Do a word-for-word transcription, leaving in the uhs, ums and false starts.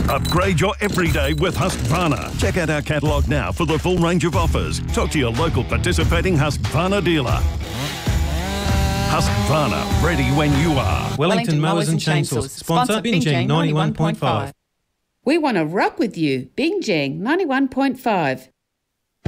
Upgrade your everyday with Husqvarna. Check out our catalogue now for the full range of offers. Talk to your local participating Husqvarna dealer. Husqvarna, ready when you are. Wellington Mowers and Chainsaws. Sponsor Binjang ninety-one point five. We want to rock with you. Binjang ninety-one point five.